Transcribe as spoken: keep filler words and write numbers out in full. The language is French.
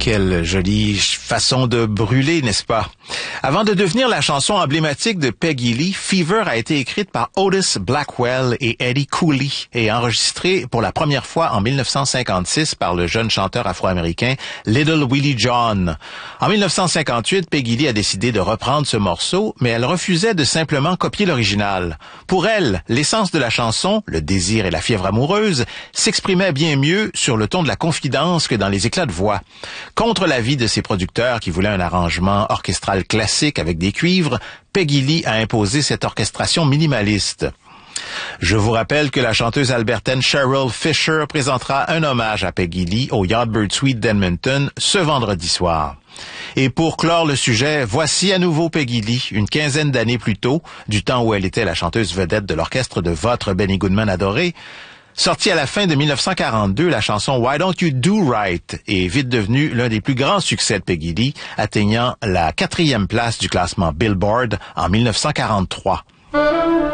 Quelle jolie façon de brûler, n'est-ce pas? Avant de devenir la chanson emblématique de Peggy Lee, Fever a été écrite par Otis Blackwell et Eddie Cooley et enregistrée pour la première fois en mille neuf cent cinquante-six par le jeune chanteur afro-américain Little Willie John. En mille neuf cent cinquante-huit, Peggy Lee a décidé de reprendre ce morceau, mais elle refusait de simplement copier l'original. Pour elle, l'essence de la chanson, le désir et la fièvre amoureuse, s'exprimait bien mieux sur le ton de la confidence que dans les éclats de voix. Contre l'avis de ses producteurs qui voulaient un arrangement orchestral classique avec des cuivres, Peggy Lee a imposé cette orchestration minimaliste. Je vous rappelle que la chanteuse albertaine Cheryl Fisher présentera un hommage à Peggy Lee au Yardbird Suite d'Edmonton ce vendredi soir. Et pour clore le sujet, voici à nouveau Peggy Lee, une quinzaine d'années plus tôt, du temps où elle était la chanteuse vedette de l'orchestre de votre Benny Goodman adoré. Sortie à la fin de mille neuf cent quarante-deux, la chanson Why Don't You Do Right est vite devenue l'un des plus grands succès de Peggy Lee, atteignant la quatrième place du classement Billboard en mille neuf cent quarante-trois.